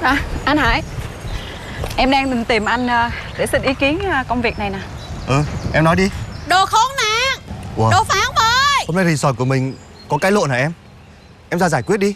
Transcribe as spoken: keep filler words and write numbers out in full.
À, anh Hải, em đang định tìm anh để xin ý kiến công việc này nè. Ừ, em nói đi. Đồ khốn nạn. Wow. Đồ phản bội. Hôm nay resort của mình có cãi lộn hả em? Em ra giải quyết đi.